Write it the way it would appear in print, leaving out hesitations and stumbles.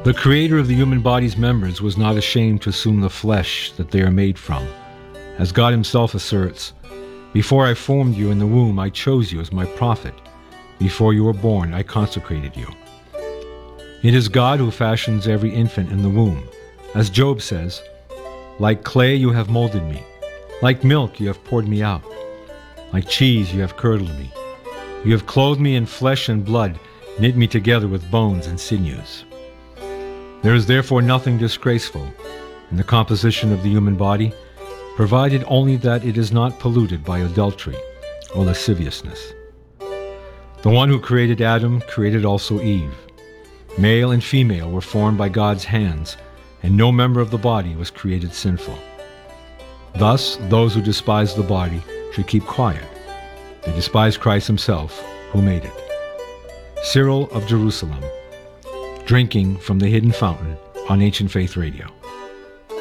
The creator of the human body's members was not ashamed to assume the flesh that they are made from. As God himself asserts, "Before I formed you in the womb, I chose you as my prophet. Before you were born, I consecrated you." It is God who fashions every infant in the womb. As Job says, "Like clay you have molded me. Like milk you have poured me out. Like cheese you have curdled me. You have clothed me in flesh and blood, knit me together with bones and sinews." There is therefore nothing disgraceful in the composition of the human body, provided only that it is not polluted by adultery or lasciviousness. The one who created Adam created also Eve. Male and female were formed by God's hands, and no member of the body was created sinful. Thus, those who despise the body should keep quiet. They despise Christ himself, who made it. Cyril of Jerusalem, drinking from the hidden fountain on Ancient Faith Radio.